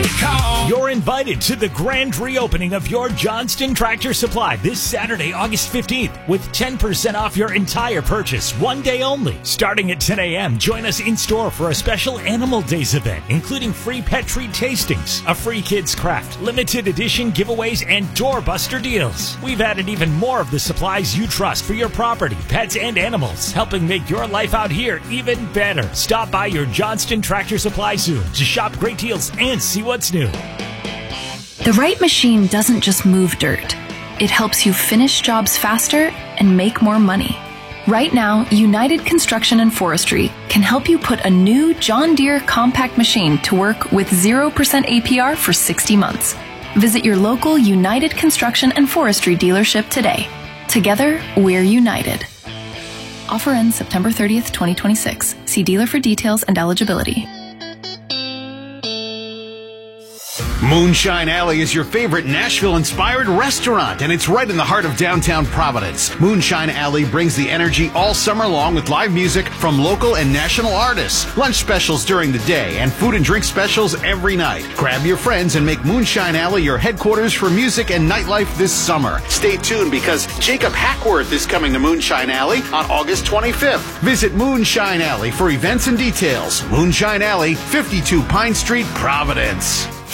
You're invited to the grand reopening of your Johnston Tractor Supply this Saturday, August 15th, with 10% off your entire purchase, one day only. Starting at 10 a.m., join us in store for a special Animal Days event, including free pet treat tastings, a free kids craft, limited edition giveaways, and doorbuster deals. We've added even more of the supplies you trust for your property, pets, and animals, helping make your life out here even better. Stop by your Johnston Tractor Supply soon to shop great deals and see what's new. The right machine doesn't just move dirt. It helps you finish jobs faster and make more money. Right now, United Construction and Forestry can help you put a new John Deere compact machine to work with 0% APR for 60 months. Visit your local United Construction and Forestry dealership today. Together, we're united. Offer ends September 30th, 2026. See dealer for details and eligibility. Moonshine Alley is your favorite Nashville-inspired restaurant, and it's right in the heart of downtown Providence. Moonshine Alley brings the energy all summer long with live music from local and national artists, lunch specials during the day, and food and drink specials every night. Grab your friends and make Moonshine Alley your headquarters for music and nightlife this summer. Stay tuned because Jacob Hackworth is coming to Moonshine Alley on August 25th. Visit Moonshine Alley for events and details. Moonshine Alley, 52 Pine Street, Providence.